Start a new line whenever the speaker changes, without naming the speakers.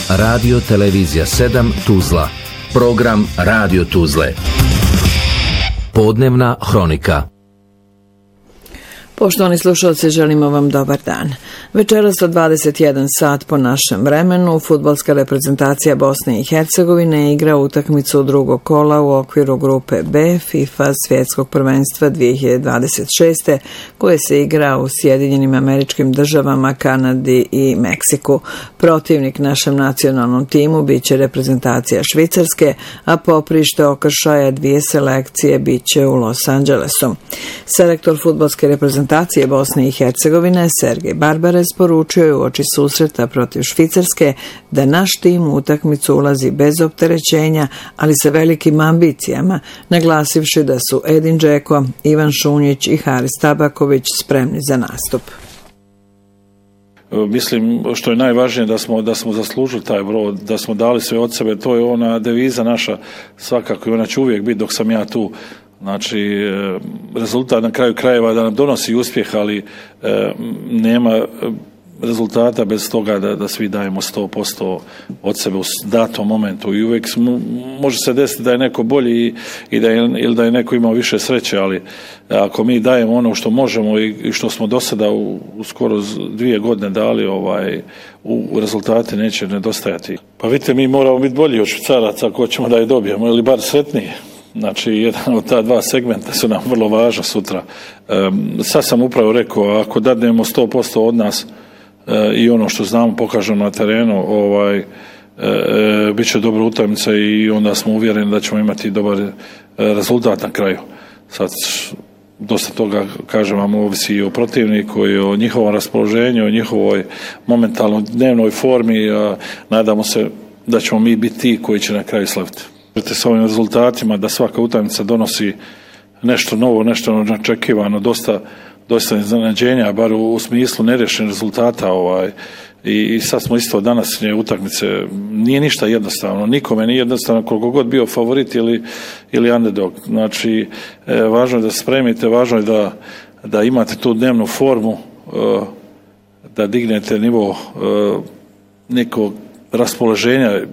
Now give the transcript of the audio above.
Radio Televizija 7 Tuzla. Program Radio Tuzle. Podnevna hronika.
Poštovani slušalci, želimo vam dobar dan. Večeras od 21 sat po našem vremenu fudbalska reprezentacija Bosne i Hercegovine igra utakmicu drugog kola u okviru grupe B FIFA svjetskog prvenstva 2026. koje se igra u Sjedinjenim Američkim Državama, Kanadi i Meksiku. Protivnik našem nacionalnom timu biće reprezentacija Švicarske, a poprište okršaja dvije selekcije biće u Los Angelesu. Selektor fudbalske reprezentacije Bosne i Hercegovine Sergej Barbarez poručio je uoči susreta protiv Švicarske da naš tim u utakmicu ulazi bez opterećenja, ali sa velikim ambicijama, naglasivši da su Edin Džeko, Ivan Šunjić i Haris Tabaković spremni za nastup.
Mislim što je najvažnije da smo zaslužili taj brod, da smo dali sve od sebe, to je ona deviza naša, svakako i ona će uvijek biti dok sam ja tu. Znači, rezultat na kraju krajeva da nam donosi uspjeh, ali nema rezultata bez toga da svi dajemo 100% od sebe u datom momentu i uvijek može se desiti da je neko bolji ili da je neko imao više sreće, ali ako mi dajemo ono što možemo i što smo do sada u skoro 2 godine dali, u rezultate neće nedostajati. Pa vidite, mi moramo biti bolji od Švicaraca ako ćemo da je dobijemo ili bar sretniji. Znači, jedan od ta dva segmenta su nam vrlo važna sutra. Sad sam upravo rekao, ako dadnemo 100% od nas i ono što znamo pokažemo na terenu, bit će dobra utakmica i onda smo uvjereni da ćemo imati dobar rezultat na kraju. Sad, dosta toga, kažem vam, ovisi i o protivniku i o njihovom raspoloženju, o njihovoj momentalnoj dnevnoj formi. Nadamo se da ćemo mi biti ti koji će na kraju slaviti. S ovim rezultatima da svaka utakmica donosi nešto novo, nešto neočekivano, dosta iznenađenja, bar u smislu nerješenih rezultata. I sad smo isto današnje utakmice, nije ništa jednostavno, nikome nije jednostavno koliko god bio favorit ili underdog. Znači, važno je da se spremite, važno je da imate tu dnevnu formu, da dignete nivo nekog raspoloženja.